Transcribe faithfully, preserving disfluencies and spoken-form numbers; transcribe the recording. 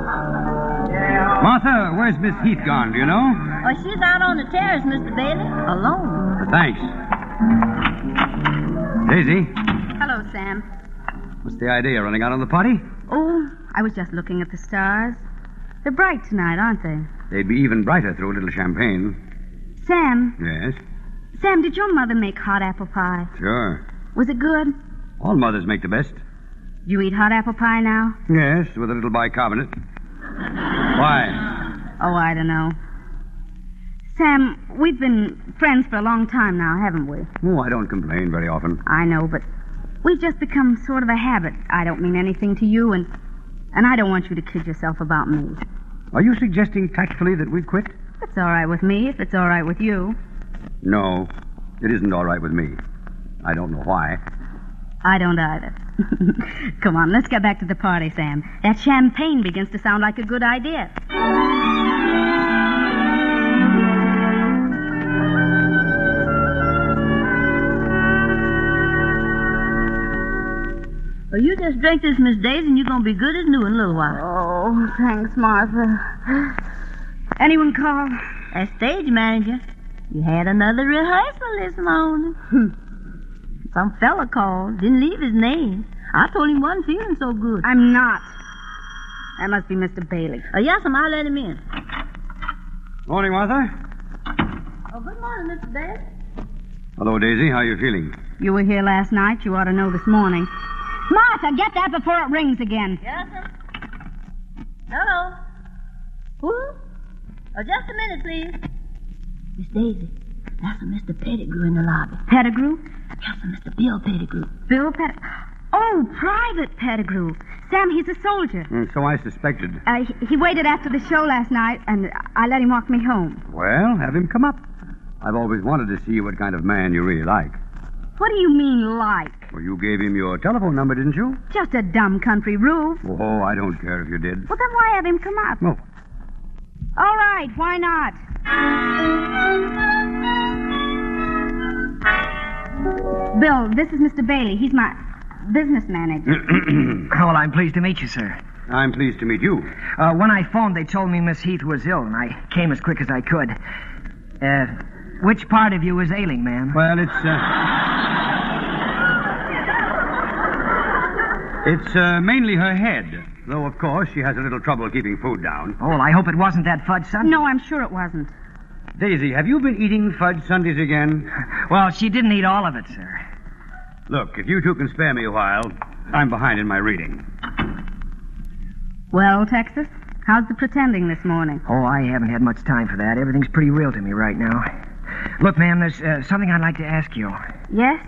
Martha, where's Miss Heath gone, do you know? Oh, she's out on the terrace, Mister Bailey. Alone. Thanks. Daisy, Hello, Sam. what's the idea, running out on the party? Oh, I was just looking at the stars. They're bright tonight, aren't they? They'd be even brighter through a little champagne. Sam, Yes, Sam, did your mother make hot apple pie? sure. Was it good? All mothers make the best. Do you eat hot apple pie now? Yes, with a little bicarbonate. Why? Oh, I don't know. Sam, we've been friends for a long time now, haven't we? Oh, I don't complain very often. I know, but we've just become sort of a habit. I don't mean anything to you, and and I don't want you to kid yourself about me. Are you suggesting tactfully that we quit? It's all right with me if it's all right with you. No, it isn't all right with me. I don't know why. I don't either. Come on, let's get back to the party, Sam. That champagne begins to sound like a good idea. Well, you just drink this, Miss Daisy, and you're going to be good as new in a little while. Oh, thanks, Martha. Anyone call? As stage manager, you had another rehearsal this morning. Some fella called, didn't leave his name. I told him wasn't feeling so good. I'm not. That must be Mister Bailey. Oh, yes, ma'am, I'll let him in. Morning, Martha. Oh, good morning, Mister Bailey. Hello, Daisy. How are you feeling? You were here last night. You ought to know this morning. Martha, get that before it rings again. Yes, sir. Hello. Who? Oh, just a minute, please. Miss Daisy, that's a Mister Pettigrew in the lobby. Pettigrew? Yes, sir, Mister Bill Pettigrew. Bill Pettigrew? Oh, Private Pettigrew. Sam, he's a soldier. Mm, so I suspected. Uh, he, he waited after the show last night, and I let him walk me home. Well, have him come up. I've always wanted to see what kind of man you really like. What do you mean, like? Well, you gave him your telephone number, didn't you? Just a dumb country roof. Oh, I don't care if you did. Well, then why have him come up? No. All right, why not? Bill, this is Mister Bailey. He's my business manager. Well, I'm pleased to meet you, sir. I'm pleased to meet you. Uh, when I phoned, they told me Miss Heath was ill, and I came as quick as I could. Uh, which part of you is ailing, ma'am? Well, it's, uh... it's, uh, mainly her head. Though, of course, she has a little trouble keeping food down. Oh, well, I hope it wasn't that fudge sundae. No, I'm sure it wasn't. Daisy, have you been eating fudge sundaes again? Well, she didn't eat all of it, sir. Look, if you two can spare me a while, I'm behind in my reading. Well, Texas, how's the pretending this morning? Oh, I haven't had much time for that. Everything's pretty real to me right now. Look, ma'am, there's uh, something I'd like to ask you. Yes?